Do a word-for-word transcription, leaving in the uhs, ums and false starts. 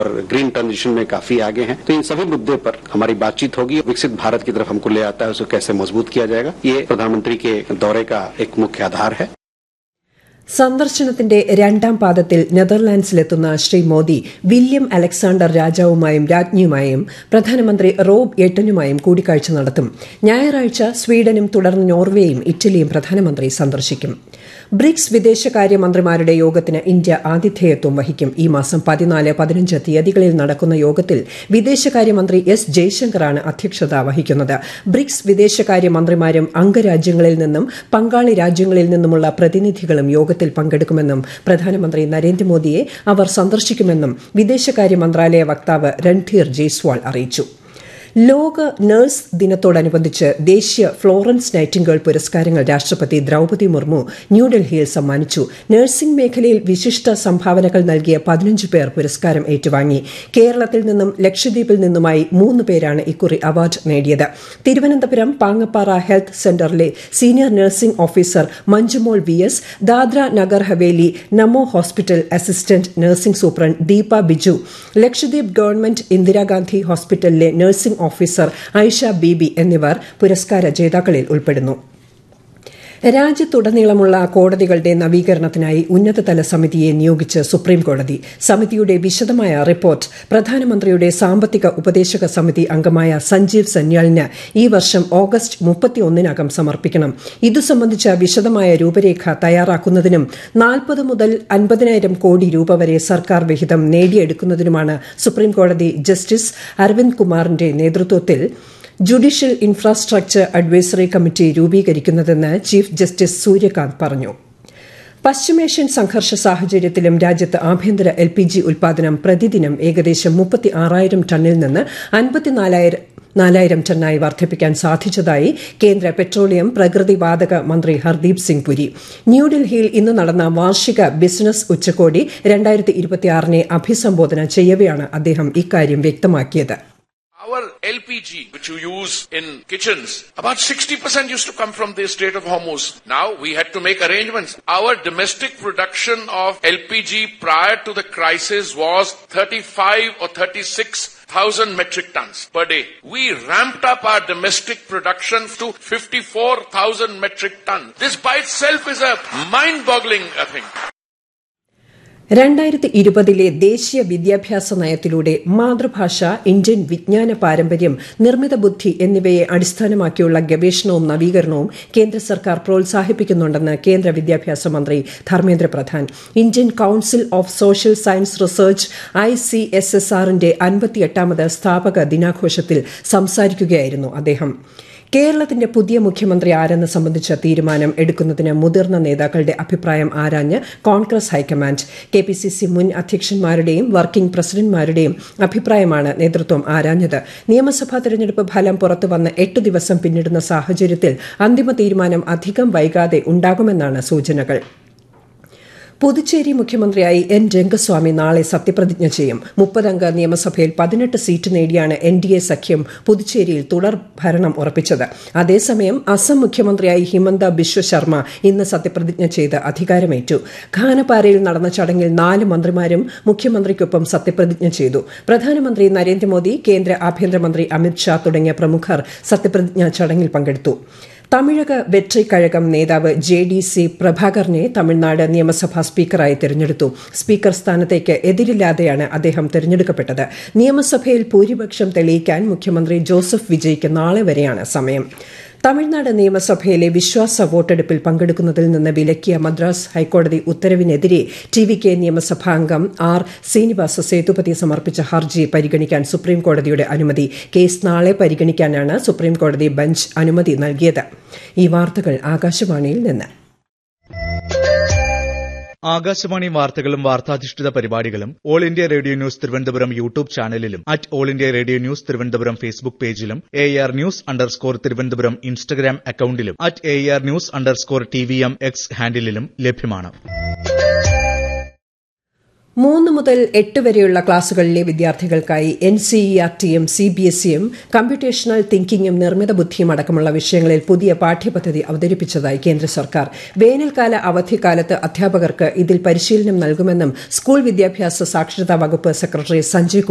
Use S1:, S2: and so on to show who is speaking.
S1: और green transition में काफी आगे हैं। तो इन सभी मुद्दे पर हमारी बातचीत होगी। विकसित भारत की तरफ हमको ले आता है, उसको कैसे मजबूत किया जाएगा, ये प्रधानमंत्री के दौरे का एक मुख्य आधार है।
S2: സന്ദർശനത്തിന്റെ രണ്ടാം പാദത്തിൽ നെതർലാൻഡ്സിലെത്തുന്ന ശ്രീ മോദി വില്യം അലക്സാണ്ടർ രാജാവുമായും രാജ്ഞിയുമായും പ്രധാനമന്ത്രി റോബ് എട്ടനുമായും കൂടിക്കാഴ്ച നടത്തും. ഞായറാഴ്ച സ്വീഡനും തുടർന്ന് നോർവേയും ഇറ്റലിയും പ്രധാനമന്ത്രി സന്ദർശിക്കും. ബ്രിക്സ് വിദേശകാര്യമന്ത്രിമാരുടെ യോഗത്തിന് ഇന്ത്യ ആതിഥേയത്വം വഹിക്കും. ഈ മാസം പതിനാല് പതിനഞ്ച് തീയതികളിൽ നടക്കുന്ന യോഗത്തിൽ വിദേശകാര്യമന്ത്രി എസ് ജയശങ്കറാണ് അധ്യക്ഷത വഹിക്കുന്നത്. ബ്രിക്സ് വിദേശകാര്യമന്ത്രിമാരും അംഗരാജ്യങ്ങളിൽ നിന്നും പങ്കാളി രാജ്യങ്ങളിൽ നിന്നുമുള്ള പ്രതിനിധികളും യോഗത്തിൽ പങ്കെടുക്കുമെന്നും പ്രധാനമന്ത്രി നരേന്ദ്രമോദിയെ അവർ സന്ദർശിക്കുമെന്നും വിദേശകാര്യ മന്ത്രാലയ വക്താവ് രൺധീർ ജയ്സ്വാൾ അറിയിച്ചു. ലോക നഴ്സ് ദിനത്തോടനുബന്ധിച്ച് ദേശീയ ഫ്ലോറൻസ് നൈറ്റിംഗേൾ പുരസ്കാരങ്ങൾ രാഷ്ട്രപതി ദ്രൌപദി മുർമു ന്യൂഡൽഹിയിൽ സമ്മാനിച്ചു. നഴ്സിംഗ് മേഖലയിൽ വിശിഷ്ട സംഭാവനകൾ നൽകിയ പതിനഞ്ച് പേർ പുരസ്കാരം ഏറ്റുവാങ്ങി. കേരളത്തിൽ നിന്നും ലക്ഷദ്വീപിൽ നിന്നുമായി മൂന്ന് പേരാണ് ഇക്കുറി അവാർഡ് നേടിയത്. തിരുവനന്തപുരം പാങ്ങപ്പാറ ഹെൽത്ത് സെന്ററിലെ senior nursing officer Manjumol V S, Dadra Nagar Haveli നമോ hospital assistant nursing superintendent Deepa Biju, Lakshadweep government Indira Gandhi ഹോസ്പിറ്റലിലെ നഴ്സിംഗ് ഓഫീസർ ഐഷ ബീബി എന്നിവർ പുരസ്കാര ജേതാക്കളിൽ ഉൾപ്പെടുന്നു. രാജ്യത്തുടനീളമുള്ള കോടതികളുടെ നവീകരണത്തിനായി ഉന്നതതല സമിതിയെ നിയോഗിച്ച് സുപ്രീംകോടതി. സമിതിയുടെ വിശദമായ റിപ്പോർട്ട് പ്രധാനമന്ത്രിയുടെ സാമ്പത്തിക ഉപദേശക സമിതി അംഗമായ സഞ്ജീവ് സന്യാലിന് ഈ വർഷം ഓഗസ്റ്റ് മുപ്പത്തിയൊന്നിനകം സമർപ്പിക്കണം. ഇതു സംബന്ധിച്ച വിശദമായ രൂപരേഖ തയ്യാറാക്കുന്നതിനും നാൽപ്പത് മുതൽ അൻപതിനായിരം കോടി രൂപ വരെ സർക്കാർ വിഹിതം നേടിയെടുക്കുന്നതിനുമാണ് സുപ്രീംകോടതി ജസ്റ്റിസ് അരവിന്ദ് കുമാറിന്റെ നേതൃത്വത്തിൽ judicial infrastructure advisory committee രൂപീകരിക്കുന്നതെന്ന് chief justice Suryakant പറഞ്ഞു. പശ്ചിമേഷ്യൻ സംഘർഷ സാഹചര്യത്തിലും രാജ്യത്ത് ആഭ്യന്തര എൽ പി ജി ഉൽപാദനം പ്രതിദിനം ഏകദേശം മുപ്പത്തി ആറായിരം ടണ്ണിൽ നിന്ന് അൻപത്തിനാലായിരം നാലായിരം ടണ്ണായി വർദ്ധിപ്പിക്കാൻ സാധിച്ചതായി കേന്ദ്ര പെട്രോളിയം പ്രകൃതിവാതക മന്ത്രി ഹർദീപ് സിംഗ് പുരി. ന്യൂഡൽഹിയിൽ ഇന്ന് നടന്ന വാർഷിക ബിസിനസ് ഉച്ചകോടി രണ്ടായിരത്തി ഇരുപത്തിയാറിനെ അഭിസംബോധന ചെയ്യവെയാണ് അദ്ദേഹം ഇക്കാര്യം വ്യക്തമാക്കിയത്.
S3: Our L P G, which you use in kitchens, about sixty percent used to come from the Strait of Hormuz. Now we had to make arrangements. Our domestic production of L P G prior to the crisis was thirty-five or thirty-six thousand metric tons per day. We ramped up our domestic production to fifty-four thousand metric tons. This by itself is a mind-boggling thing.
S2: രണ്ടായിരത്തി ഇരുപതിലെ ദേശീയ വിദ്യാഭ്യാസ നയത്തിലൂടെ മാതൃഭാഷ, Indian വിജ്ഞാന പാരമ്പര്യം, നിർമ്മിത ബുദ്ധി എന്നിവയെ അടിസ്ഥാനമാക്കിയുള്ള ഗവേഷണവും നവീകരണവും കേന്ദ്ര സർക്കാർ പ്രോത്സാഹിപ്പിക്കുന്നുണ്ടെന്ന് കേന്ദ്ര വിദ്യാഭ്യാസ മന്ത്രി Dharmendra Pradhan. Indian council of social science research I C S S ആറിന്റെ അൻപത്തിയെട്ടാമത് സ്ഥാപക ദിനാഘോഷത്തിൽ സംസാരിക്കുകയായിരുന്നു അദ്ദേഹം. കേരളത്തിന്റെ പുതിയ മുഖ്യമന്ത്രി ആരെന്ന് സംബന്ധിച്ച തീരുമാനം എടുക്കുന്നതിന് മുതിർന്ന നേതാക്കളുടെ അഭിപ്രായം ആരാഞ്ഞ് Congress high command. K P C C മുൻ അധ്യക്ഷന്മാരുടെയും വർക്കിംഗ് പ്രസിഡന്റുമാരുടെയും അഭിപ്രായമാണ് നേതൃത്വം ആരാഞ്ഞത്. നിയമസഭാ തെരഞ്ഞെടുപ്പ് ഫലം പുറത്തുവന്ന് എട്ട് ദിവസം പിന്നിടുന്ന സാഹചര്യത്തിൽ അന്തിമ തീരുമാനം അധികം വൈകാതെ ഉണ്ടാകുമെന്നാണ് സൂചനകൾ. പുതുച്ചേരി മുഖ്യമന്ത്രിയായി എൻ രംഗസ്വാമി നാളെ സത്യപ്രതിജ്ഞ ചെയ്യും. മുപ്പതംഗ നിയമസഭയിൽ പതിനെട്ട് സീറ്റ് നേടിയാണ് എൻ ഡി എ സഖ്യം പുതുച്ചേരിയിൽ തുടർ ഭരണം ഉറപ്പിച്ചത്. അതേസമയം അസം മുഖ്യമന്ത്രിയായി ഹിമന്ത ബിശ്വ ശർമ്മ ഇന്ന് സത്യപ്രതിജ്ഞ ചെയ്ത് അധികാരമേറ്റു. ഖാനപാരയിൽ നടന്ന ചടങ്ങിൽ നാല് മന്ത്രിമാരും മുഖ്യമന്ത്രിക്കൊപ്പം സത്യപ്രതിജ്ഞ ചെയ്തു. പ്രധാനമന്ത്രി നരേന്ദ്രമോദി, കേന്ദ്ര ആഭ്യന്തരമന്ത്രി അമിത്ഷാ തുടങ്ങിയ പ്രമുഖർ സത്യപ്രതിജ്ഞാ ചടങ്ങിൽ പങ്കെടുത്തു. തമിഴക വെട്രി കഴകം നേതാവ് ജെ ഡി സി പ്രഭാകറിനെ തമിഴ്നാട് നിയമസഭാ സ്പീക്കറായി തെരഞ്ഞെടുത്തു. സ്പീക്കർ സ്ഥാനത്തേക്ക് എതിരില്ലാതെയാണ് അദ്ദേഹം തെരഞ്ഞെടുക്കപ്പെട്ടത്. നിയമസഭയിൽ ഭൂരിപക്ഷം തെളിയിക്കാൻ മുഖ്യമന്ത്രി ജോസഫ് വിജയ്ക്ക് നാളെ വരെയാണ് സമയം. തമിഴ്നാട് നിയമസഭയിലെ വിശ്വാസ വോട്ടെടുപ്പിൽ പങ്കെടുക്കുന്നതിൽ നിന്ന് വിലക്കിയ മദ്രാസ് ഹൈക്കോടതി ഉത്തരവിനെതിരെ T V K നിയമസഭാംഗം R Srinivasa Sethupathi സമർപ്പിച്ച ഹർജി പരിഗണിക്കാൻ സുപ്രീംകോടതിയുടെ അനുമതി. കേസ് നാളെ പരിഗണിക്കാനാണ് സുപ്രീംകോടതി ബെഞ്ച് അനുമതി നൽകിയത്. ഈ വാർത്തകൾ ആകാശവാണിയിൽ നിന്ന്.
S4: ആകാശവാണി വാർത്തകളും വാർത്താധിഷ്ഠിത പരിപാടികളും all India radio news Thiruvananthapuram YouTube ചാനലിലും at all India radio news Thiruvananthapuram Facebook പേജിലും A R news underscore Thiruvananthapuram Instagram അക്കൌണ്ടിലും at A R news underscore T V M X ഹാൻഡിലും ലഭ്യമാണ്.
S2: മൂന്ന് മുതൽ എട്ട് വരെയുള്ള ക്ലാസുകളിലെ വിദ്യാർത്ഥികൾക്കായി എൻ സി ഇ ആർ ടിയും സി ബി എസ് ഇയും കമ്പ്യൂട്ടേഷണൽ തിങ്കിങ്ങും നിർമ്മിത ബുദ്ധിയും അടക്കമുള്ള വിഷയങ്ങളിൽ പുതിയ പാഠ്യപദ്ധതി അവതരിപ്പിച്ചതായി കേന്ദ്ര സർക്കാർ. വേനൽക്കാല അവധിക്കാലത്ത് അധ്യാപകർക്ക് ഇതിൽ പരിശീലനം നൽകുമെന്നും സ്കൂൾ വിദ്യാഭ്യാസ സാക്ഷരതാ വകുപ്പ് സെക്രട്ടറി സഞ്ജയ്